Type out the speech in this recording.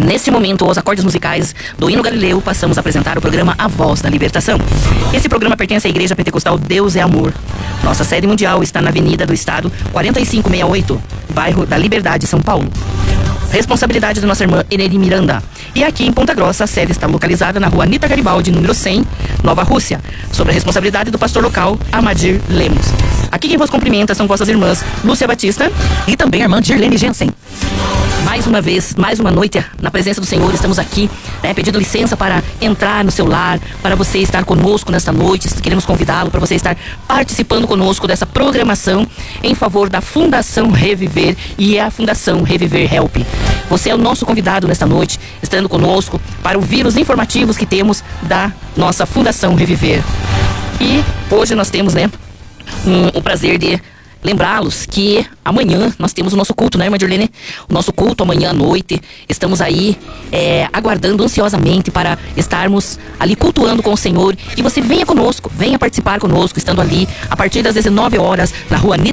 Neste momento, aos acordes musicais do Hino Galileu, passamos a apresentar o programa A Voz da Libertação. Esse programa pertence à Igreja Pentecostal Deus é Amor. Nossa sede mundial está na Avenida do Estado, 4568, bairro da Liberdade, São Paulo. Responsabilidade da nossa irmã Eneri Miranda. E aqui em Ponta Grossa, a sede está localizada na rua Anita Garibaldi, número 100, Nova Rússia, sob a responsabilidade do pastor local, Amadir Lemos. Aqui quem vos cumprimenta são vossas irmãs Lúcia Batista e também a irmã Dirlene Jensen. Mais uma vez, mais uma noite na presença do Senhor, estamos aqui, pedindo licença para entrar no seu lar, para você estar conosco nesta noite. Queremos convidá-lo para você estar participando conosco dessa programação em favor da Fundação Reviver e a Fundação Reviver Help. Você é o nosso convidado nesta noite, estando conosco para ouvir os informativos que temos da nossa Fundação Reviver. E hoje nós temos, o prazer de lembrá-los que amanhã nós temos o nosso culto, né, irmã Dirlene? O nosso culto amanhã à noite. Estamos aí aguardando ansiosamente para estarmos ali cultuando com o Senhor. E você venha conosco, venha participar conosco, estando ali a partir das 19 horas na rua Nita